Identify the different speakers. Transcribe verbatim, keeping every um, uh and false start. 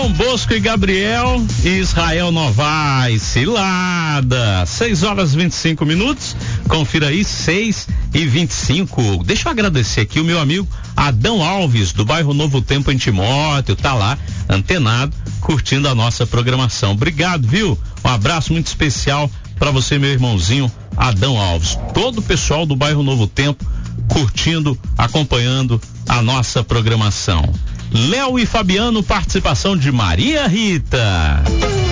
Speaker 1: Dom Bosco e Gabriel e Israel Novaes, cilada, seis horas e vinte e cinco minutos, confira aí, seis e vinte e cinco. Deixa eu agradecer aqui o meu amigo Adão Alves, do bairro Novo Tempo em Timóteo, tá lá, antenado, curtindo a nossa programação. Obrigado, viu? Um abraço muito especial para você, meu irmãozinho Adão Alves. Todo o pessoal do bairro Novo Tempo curtindo, acompanhando a nossa programação. Léo e Fabiano, participação de Maria Rita.